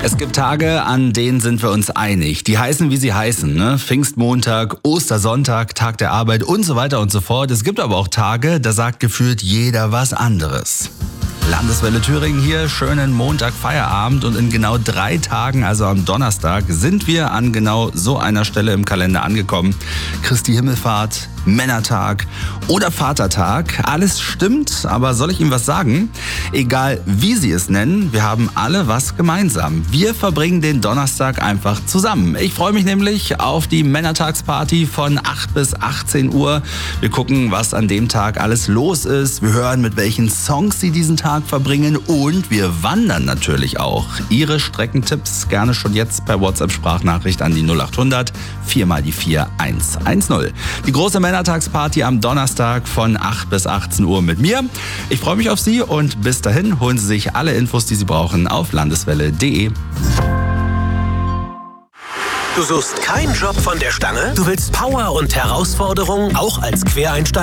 Es gibt Tage, an denen sind wir uns einig. Die heißen, wie sie heißen, ne? Pfingstmontag, Ostersonntag, Tag der Arbeit und so weiter und so fort. Es gibt aber auch Tage, da sagt gefühlt jeder was anderes. Landeswelle Thüringen hier, schönen Montag Feierabend und in genau 3 Tagen, also am Donnerstag, sind wir an genau so einer Stelle im Kalender angekommen. Christi Himmelfahrt, Männertag oder Vatertag. Alles stimmt, aber soll ich Ihnen was sagen? Egal wie Sie es nennen, wir haben alle was gemeinsam. Wir verbringen den Donnerstag einfach zusammen. Ich freue mich nämlich auf die Männertagsparty von 8 bis 18 Uhr. Wir gucken, was an dem Tag alles los ist. Wir hören, mit welchen Songs Sie diesen Tag verbringen und wir wandern natürlich auch. Ihre Streckentipps gerne schon jetzt per WhatsApp-Sprachnachricht an die 0800 4 mal die 4 110. Die große Männertagsparty am Donnerstag von 8 bis 18 Uhr mit mir. Ich freue mich auf Sie und bis dahin holen Sie sich alle Infos, die Sie brauchen, auf landeswelle.de. Du suchst keinen Job von der Stange? Du willst Power und Herausforderungen auch als Quereinsteiger?